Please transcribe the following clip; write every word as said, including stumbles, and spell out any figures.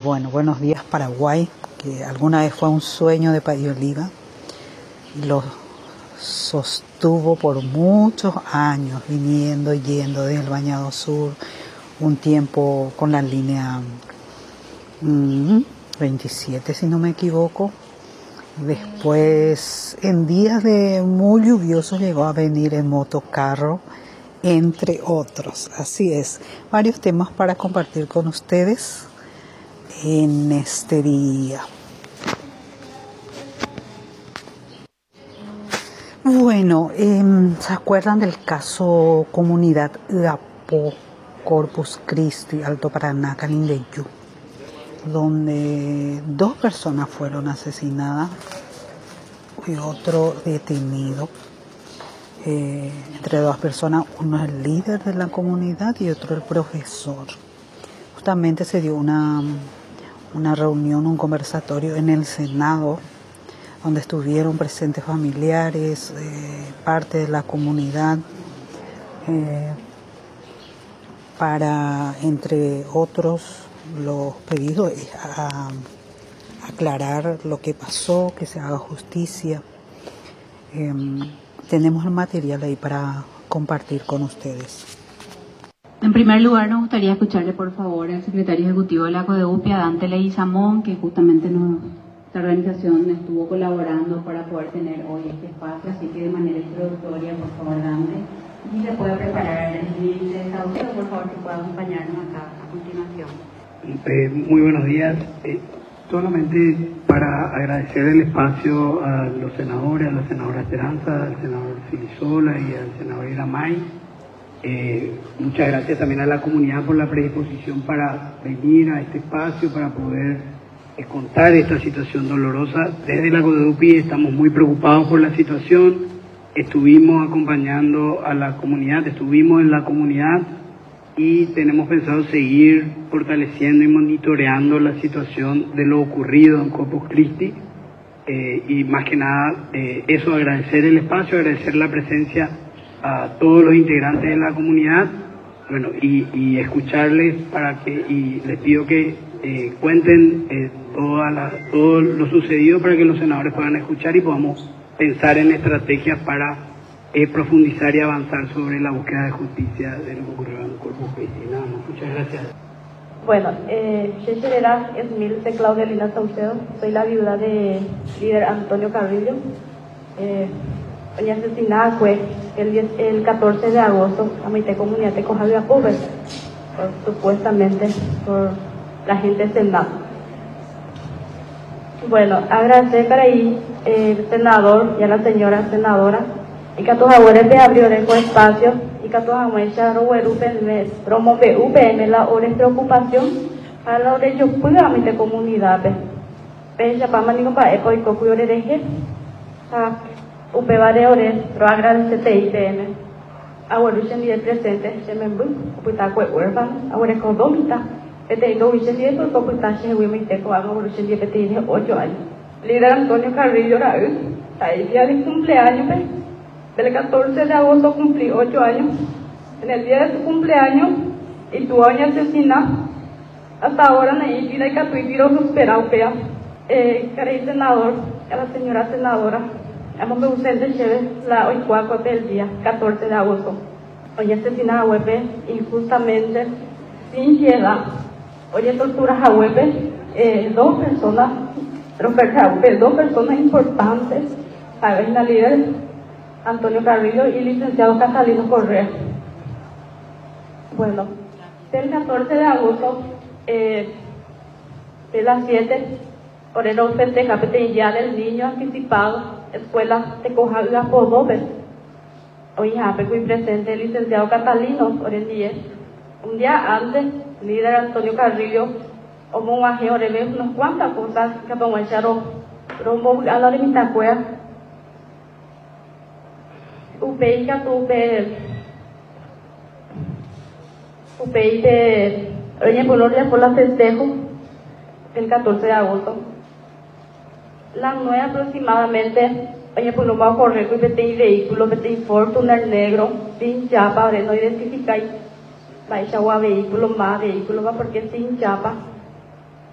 Bueno, buenos días Paraguay, que alguna vez fue un sueño de Padre Oliva y lo sostuvo por muchos años, viniendo y yendo desde el Bañado Sur, un tiempo con la línea mmm, veintisiete, si no me equivoco. Después, en días de muy lluviosos, llegó a venir en motocarro, entre otros. Así es, varios temas para compartir con ustedes en este día. Bueno, eh, ¿se acuerdan del caso Comunidad Uapó, Corpus Christi, Alto Paraná, Canindeyú, donde dos personas fueron asesinadas y otro detenido? Eh, entre dos personas, uno es el líder de la comunidad y otro el profesor. Justamente se dio una, una reunión, un conversatorio en el Senado, donde estuvieron presentes familiares, eh, parte de la comunidad, eh, para, entre otros, los pedidos es a, a aclarar lo que pasó, que se haga justicia. Eh, tenemos el material ahí para compartir con ustedes. En primer lugar, nos gustaría escucharle, por favor, al secretario ejecutivo de la CODEUPI, Dante Leguizamón, que justamente nos, esta organización estuvo colaborando para poder tener hoy este espacio, así que de manera introductoria, por favor, Dante, y se puede preparar el link de esta audio, por favor, que pueda acompañarnos acá a continuación. Eh, muy buenos días. Eh, solamente para agradecer el espacio a los senadores, a la senadora Esperanza, al senador Filisola y al senador Iramay. Eh, muchas gracias también a la comunidad por la predisposición para venir a este espacio, para poder eh, contar esta situación dolorosa. Desde la CODEUPI estamos muy preocupados por la situación, estuvimos acompañando a la comunidad, estuvimos en la comunidad y tenemos pensado seguir fortaleciendo y monitoreando la situación de lo ocurrido en Corpus Christi, eh, y más que nada eh, eso, agradecer el espacio, agradecer la presencia a todos los integrantes de la comunidad, bueno, y, y escucharles para que, y les pido que eh, cuenten eh, toda la, todo lo sucedido para que los senadores puedan escuchar y podamos pensar en estrategias para eh, profundizar y avanzar sobre la búsqueda de justicia de lo que ocurrió en Corpus Christi. Nada más, muchas gracias. Bueno, eh, es Mil de Claudia Lina Saucedo, soy la viuda de líder Antonio Carrillo. Eh, Hoy asesinada fue el, diez, el catorce de agosto a mi comunidad de Cojavia Pobre, por, supuestamente por la gente del Senado. Bueno, agradecer para ahí eh, el senador y a la señora senadora y que a todos abuelos de abrió el espacio y que a todos abuelos ya no hubo promover U P M la hora de preocupación para la hora de yo pude a mi comunidad. Pero ya para manico para epo y cocuyo de deje. U P V de Ores, pero agradecer a I P M. Ahora usted día presente, se me envió, puta cue urban, ahora con domita. Este indo usted día por coputa se huye mi teco, ahora usted día tiene ocho años. Líder Antonio Carrillo Raúl, ahí día de cumpleaños, del catorce de agosto cumplí ocho años. En el día de su cumpleaños, y tu año asesina, hasta ahora no hay vida y que tu tiro superado, pea. Eh, querido senador, a la señora senadora. Hemos ausente chévere la hoy cuatro del día catorce de agosto. Hoy asesinada a Huepe injustamente, sin piedad. Hoy torturas a Huepe, eh, dos personas, pero dos personas importantes, a ver, la líder Antonio Carrillo y licenciado Catalino Correa. Bueno, del catorce de agosto, eh, de las siete, por el festeja ya del niño anticipado. Escuela de Cojavia Podobe. Hoy ya fui presente el licenciado Catalino por el día. Un día antes, líder Antonio Carrillo, como un agente de unas cuantas cosas que vamos a echar rumbo a la limita cueva. Upei que tuve, upei de, oye, por los días por la festejo, el catorce de agosto. Las nueve aproximadamente, oye, pues no va a correr con este vehículo, este Fortuner negro, sin chapa, ahora no identificar, va a echar vehículo más, vehículo va porque sin chapa,